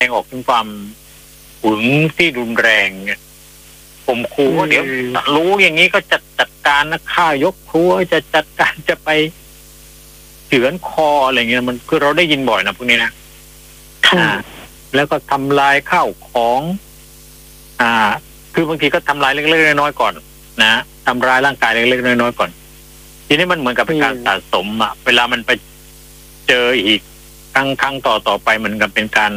งออกถึงความหึงที่รุนแรงเนี่ยข่มขู่ว่าเดี๋ยวรู้อย่างนี้ก็จะจัดการนะฆ่ายกครัวจะจัดการจะไปเฉือนคออะไรเงี้ยมันคือเราได้ยินบ่อยนะพวกนี้นะแล้วก็ทำลายข้าวของคือบางทีก็ทำลายเล็กๆน้อยๆก่อนนะทำร้ายร่างกายเล็กๆน้อยๆก่อนทีนี้มันเหมือนกับเป็นการสะสมเวลามันไปเจออีกครั้งต่อไปมันก็เป็นการ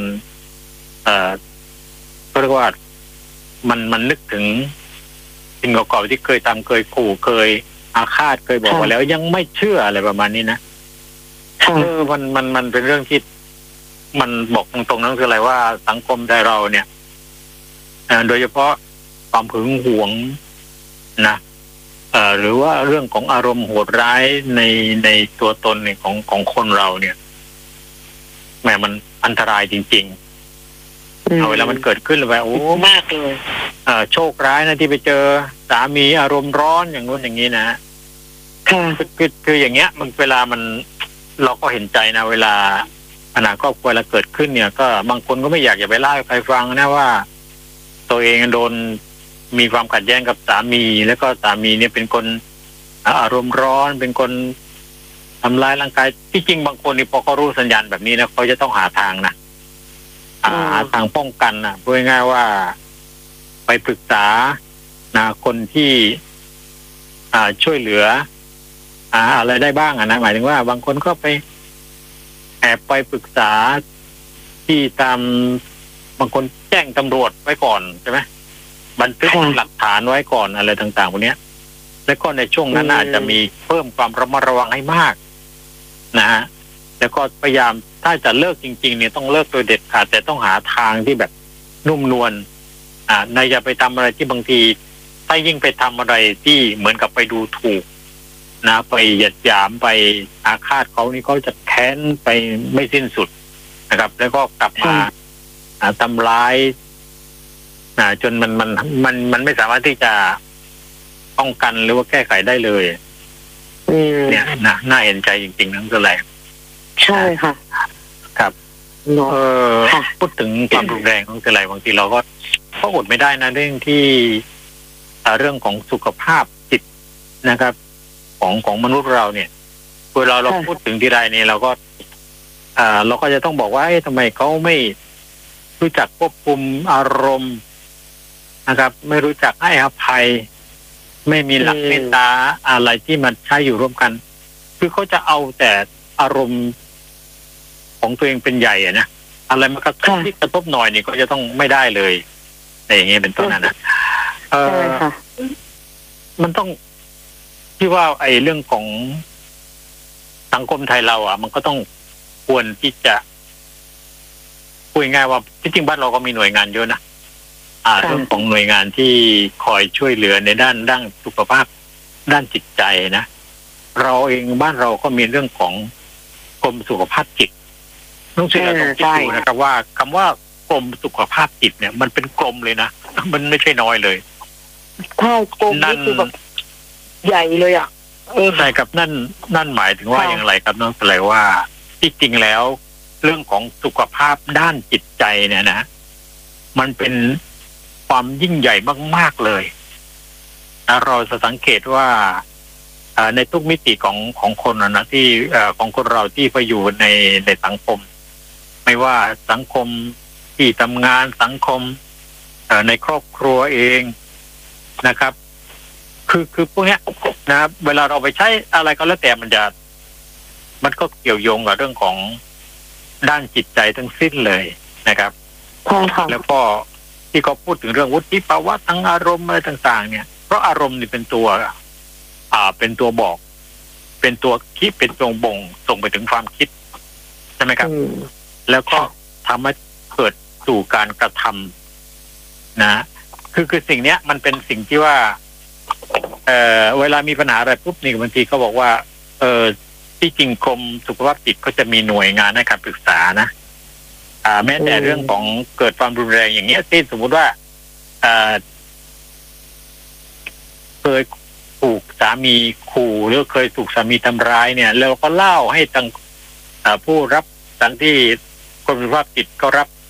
ก็เรียกว่ามันนึกถึงสิ่งเก่าๆที่เคยทำเคยขู่เคยอาฆาตเคยบอกว่าแล้วยังไม่เชื่ออะไรประมาณนี้นะมันเป็นเรื่องที่มันบอกตรงๆนั่นคืออะไรว่าสังคมไทยเราเนี่ยโดยเฉพาะความหึงหวงนะหรือว่าเรื่องของอารมณ์โหดร้ายในตัวตนเนี่ยของคนเราเนี่ยแหมมันอันตรายจริงๆเวลามันเกิดขึ้นไปโอ้มากเลยโชคร้ายนะที่ไปเจอสามีอารมณ์ร้อนอย่างนู้นอย่างนี้นะคืออย่างเงี้ยมันเวลามันเราก็เห็นใจนะเวลาปัญหาครอบครัวแล้วเกิดขึ้นเนี่ยก็บางคนก็ไม่อยากจะไปเล่าให้ใครฟังนะว่าตัวเองโดนมีความขัดแย้งกับสามีแล้วก็สามีเนี่ยเป็นคนอารมณ์ร้อนเป็นคนทำร้ายร่างกายที่จริงบางคนนี่พอเขารู้สัญญาณแบบนี้นะเขาจะต้องหาทางนะหาทางป้องกันนะพูดง่ายๆว่าไปปรึกษาคนที่ช่วยเหลืออะไรได้บ้างนะหมายถึงว่าบางคนก็ไปแอบไปปรึกษาที่ตามบางคนแจ้งตำรวจไว้ก่อนใช่ไหมบันทึกหลักฐานไว้ก่อนอะไรต่างๆพวกนี้แล้วก็ในช่วงนั้นอาจจะมีเพิ่มความระมัดระวังให้มากนะฮะแล้วก็พยายามถ้าจะเลิกจริงๆเนี่ยต้องเลิกโดยเด็ดขาดแต่ต้องหาทางที่แบบนุ่มนวลนายอย่าไปทำอะไรที่บางทีถ้ายิ่งไปทำอะไรที่เหมือนกับไปดูถูกนะไปหยัดหยามไปอาฆาตเขานี่เขาจะแค้นไปไม่สิ้นสุดนะครับแล้วก็กลับมาทำร้ายจนมันไม่สามารถที่จะป้องกันหรือว่าแก้ไขได้เลยเนี่ยน่าเห็นใจจริงๆนั่นก็แหละใช่ค่ะครับพูดถึงความรุนแรงของอะไรบางทีเราก็อดไม่ได้นะเรื่องที่เรื่องของสุขภาพจิตนะครับของมนุษย์เราเนี่ยเวลาเราพูดถึงทีไรเนี่ยเราก็จะต้องบอกว่าทำไมเขาไม่รู้จักควบคุมอารมณ์นะครับไม่รู้จักให้อภัยไม่มีหลักเมตตาอะไรที่มันใช้อยู่ร่วมกันคือเขาจะเอาแต่อารมณ์ของตัวเองเป็นใหญ่นะอะไรมันกระทบที่กระทบหน่อยนี่ก็จะต้องไม่ได้เลยอะไรอย่างเงี้ยเป็นต้นนะมันต้องที่ว่าไอ้เรื่องของสังคมไทยเรามันก็ต้องควรที่จะพูดง่ายว่าที่จริงบ้านเราก็มีหน่วยงานเยอะนะเรื่องของหน่วยงานที่คอยช่วยเหลือในด้านสุขภาพด้านจิตใจนะเราเองบ้านเราก็มีเรื่องของกรมสุขภาพจิตต้องเชื่อต้องคิดดูนะครับว่าคำว่ากรมสุขภาพจิตเนี่ยมันเป็นกรมเลยนะมันไม่ใช่น้อยเลยใช่กรมนี่คือแบบใหญ่เลยใช่ครับนั่นหมายถึงว่าอย่างไรครับน้องอะไรว่าที่จริงแล้วเรื่องของสุขภาพด้านจิตใจเนี่ยนะมันเป็นความยิ่งใหญ่มากๆเลยเราจะสังเกตว่าในทุกมิติของคนนะที่ของคนเราที่ไปอยู่ในสังคมไม่ว่าสังคมที่ทำงานสังคมในครอบครัวเองนะครับคือพวกนี้นะครับเวลาเราไปใช้อะไรก็แล้วแต่มันก็เกี่ยวโยงกับเรื่องของด้านจิตใจทั้งสิ้นเลยนะครับแล้วก็ที่เขาพูดถึงเรื่องวุฒิภาวะทางอารมณ์อะไรต่างๆเนี่ยเพราะอารมณ์นี่เป็นตัวบอกเป็นตัวคิดเป็นตัวบ่งส่งไปถึงความคิดใช่ไหมครับแล้วก็ทำให้เกิดสู่การกระทำนะคือสิ่งเนี้ยมันเป็นสิ่งที่ว่าเวลามีปัญหาอะไรปุ๊บนี่บางทีเขาบอกว่าที่จริงกรมสุขภาพจิตก็จะมีหน่วยงานให้คำปรึกษานะแม้แต่เรื่องของเกิดความรุนแรงอย่างเงี้ยที่สมมุติว่าเคยถูกสามีขู่หรือเคยถูกสามีทำร้ายเนี่ยเราก็เล่าให้ทางผู้รับทางที่กรมสุขภาพจิตก็รับ